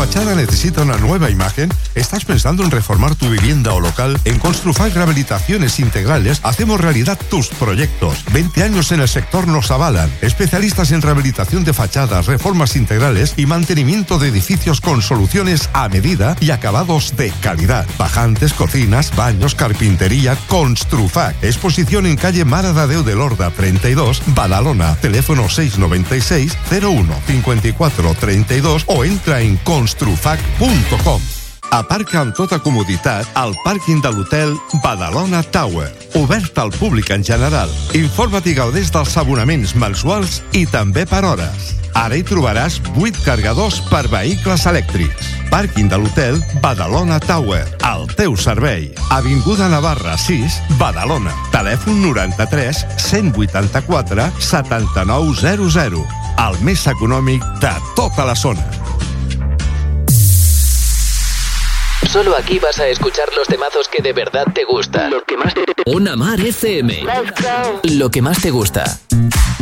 fachada necesita una nueva imagen? ¿Estás pensando en reformar tu vivienda o local? En Construfac Rehabilitaciones Integrales hacemos realidad tus proyectos. 20 años en el sector nos avalan. Especialistas en rehabilitación de fachadas, reformas integrales y mantenimiento de edificios con soluciones a medida y acabados de calidad. Bajantes, cocinas, baños, carpintería. Construfac. Exposición en calle Mare de Déu de Lorda 32, Badalona. Teléfono 696 01 54 32 o entra en construfac.com. Aparca amb tota comoditat al pàrquing de l'hotel Badalona Tower, obert al públic en general. Informa't i gaudeix dels abonaments mensuals i també per hores. Ara hi trobaràs 8 cargadors per vehicles elèctrics. Pàrquing de l'hotel Badalona Tower, al teu servei. Avinguda Navarra 6, Badalona. Telèfon 93 184 7900. El més econòmic de tota la zona. Solo aquí vas a escuchar los temazos que de verdad te gustan. Los que más te... Una Mar FM. Lo que más te gusta.